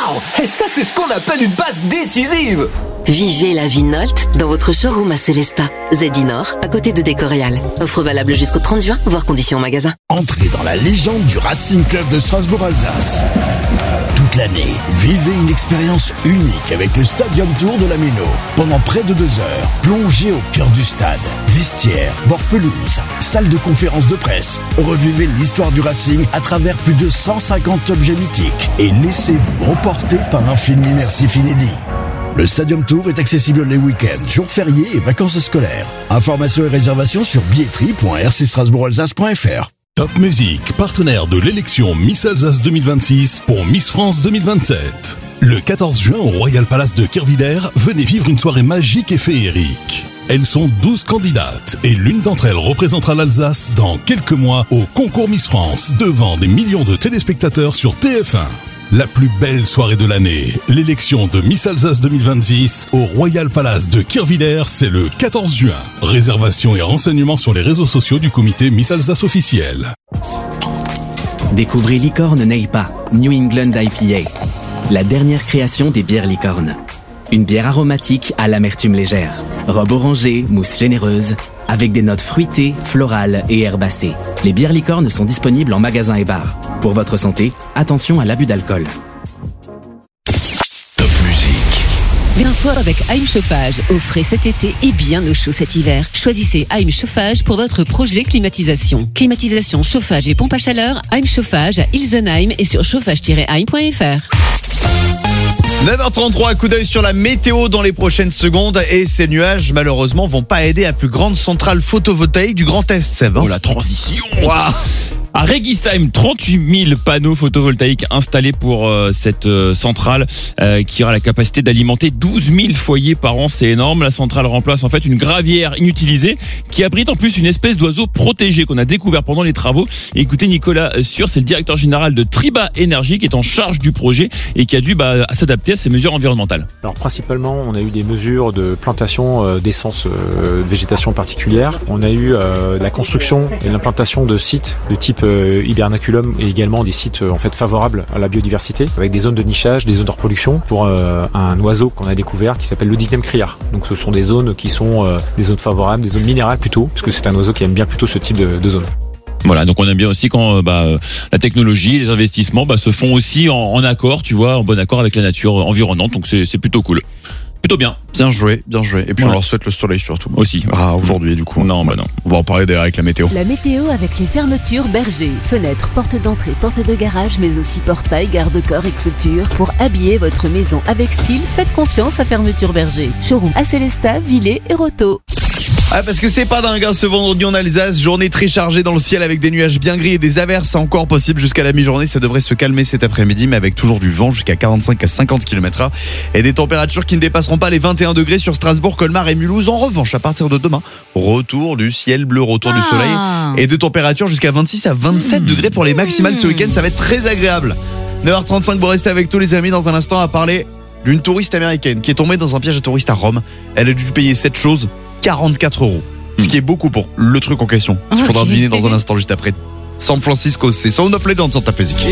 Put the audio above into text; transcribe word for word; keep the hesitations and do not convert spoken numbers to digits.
Waouh! Et ça, c'est ce qu'on appelle une passe décisive! Vivez la vie Nolte dans votre showroom à Célestat. Zedinor, à côté de Décoréal. Offre valable jusqu'au trente juin, voire conditions en magasin. Entrez dans la légende du Racing Club de Strasbourg-Alsace. Toute l'année, vivez une expérience unique avec le Stadium Tour de la Méno. Pendant près de deux heures, plongez au cœur du stade. Vestiaire, bord pelouse, salle de conférence de presse. Revivez l'histoire du Racing à travers plus de cent cinquante objets mythiques. Et laissez-vous emporter par un film immersif inédit. Le Stadium Tour est accessible les week-ends, jours fériés et vacances scolaires. Informations et réservations sur billetterie point r c strasbourg alsace point f r. Top Music, partenaire de l'élection Miss Alsace deux mille vingt-six pour Miss France deux mille vingt-sept. Le quatorze juin au Royal Palace de Kerviller, venez vivre une soirée magique et féerique. Elles sont douze candidates et l'une d'entre elles représentera l'Alsace dans quelques mois au concours Miss France devant des millions de téléspectateurs sur T F un. La plus belle soirée de l'année, l'élection de Miss Alsace deux mille vingt-six au Royal Palace de Kerviller, c'est le quatorze juin. Réservations et renseignements sur les réseaux sociaux du comité Miss Alsace officiel. Découvrez Licorne Neipa, New England I P A, la dernière création des bières Licorne. Une bière aromatique à l'amertume légère, robe orangée, mousse généreuse, avec des notes fruitées, florales et herbacées. Les bières Licorne sont disponibles en magasin et bar. Pour votre santé, attention à l'abus d'alcool. Top Music. Bien fort avec Heim Chauffage. Offrez cet été et bien au chaud cet hiver. Choisissez Heim Chauffage pour votre projet climatisation. Climatisation, chauffage et pompe à chaleur. Heim Chauffage à Ilsenheim et sur chauffage tiret heim point f r. neuf heures trente-trois, coup d'œil sur la météo dans les prochaines secondes. Et ces nuages, malheureusement, vont pas aider la plus grande centrale photovoltaïque du Grand Est, Seb. Oh, la transition. Waouh. À Régisheim, trente-huit mille panneaux photovoltaïques installés pour euh, cette euh, centrale euh, qui aura la capacité d'alimenter douze mille foyers par an. C'est énorme. La centrale remplace en fait une gravière inutilisée qui abrite en plus une espèce d'oiseau protégé qu'on a découvert pendant les travaux. Et écoutez, Nicolas Sûr, c'est le directeur général de Triba Énergie qui est en charge du projet et qui a dû bah, s'adapter à ces mesures environnementales. Alors principalement, on a eu des mesures de plantation euh, d'essence euh, de végétation particulière. On a eu euh, la construction et l'implantation de sites de type euh, hibernaculum et également des sites euh, en fait favorables à la biodiversité avec des zones de nichage, des zones de reproduction pour euh, un oiseau qu'on a découvert qui s'appelle le Dignum criard. Donc ce sont des zones qui sont euh, des zones favorables, des zones minérales plutôt, puisque c'est un oiseau qui aime bien plutôt ce type de, de zone. Voilà, donc on aime bien aussi quand bah, la technologie, les investissements bah, se font aussi en, en accord, tu vois, en bon accord avec la nature environnante. Donc c'est, c'est plutôt cool. Plutôt bien. Bien joué, bien joué. Et puis ouais. on leur souhaite le soleil surtout. Aussi. Ouais. Ah, aujourd'hui du coup. Non, bah non. On va en parler d'ailleurs avec la météo. La météo avec les fermetures Berger. Fenêtres, portes d'entrée, portes de garage, mais aussi portail, garde-corps et clôture. Pour habiller votre maison avec style, faites confiance à Fermeture Berger. Showroom à Célestat, Villers et Roto. Ah, parce que c'est pas dingue hein, ce vendredi en Alsace, journée très chargée dans le ciel avec des nuages bien gris et des averses encore possibles jusqu'à la mi-journée. Ça devrait se calmer cet après-midi, mais avec toujours du vent jusqu'à quarante-cinq à cinquante kilomètres heure et des températures qui ne dépasseront pas les vingt et un degrés sur Strasbourg, Colmar et Mulhouse. En revanche, à partir de demain, retour du ciel bleu, retour ah. du soleil et de températures jusqu'à vingt-six à vingt-sept mmh. degrés pour les maximales ce week-end. Ça va être très agréable. neuf heures trente-cinq, vous restez avec tous les amis. Dans un instant, à parler d'une touriste américaine qui est tombée dans un piège à touristes à Rome. Elle a dû payer cette chose quarante-quatre euros. Ce qui est beaucoup pour le truc en question. Il faudra deviner dans un instant juste après. San Francisco, c'est Sound of Legends sur ta musique.